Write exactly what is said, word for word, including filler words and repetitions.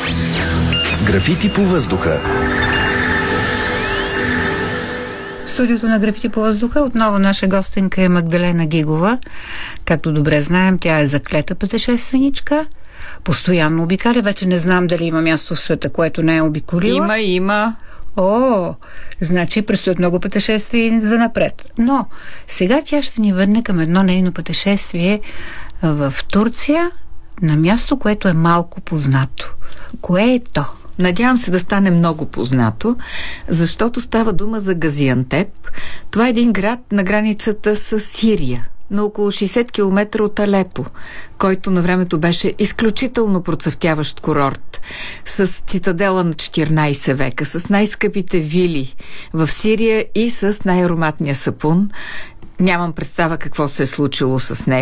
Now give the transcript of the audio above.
Графити по въздуха. В студиото на Графити по въздуха отново наша гостенка е Магдалена Гигова. Както добре знаем, тя е заклета пътешественичка. Постоянно обикаля. Вече не знам дали има място в света, което не е обиколила. Има, има. О, значи предстоят много пътешествия за напред. Но сега тя ще ни върне към едно нейно пътешествие в Турция, на място, което е малко познато. Кое е то? Надявам се да стане много познато, защото става дума за Газиантеп. Това е един град на границата с Сирия, на около шейсет километра от Алепо, който на времето беше изключително процъфтяващ курорт, с цитадела на четиринайсети века, с най-скъпите вили в Сирия и с най-ароматния сапун. Нямам представа какво се е случило с него.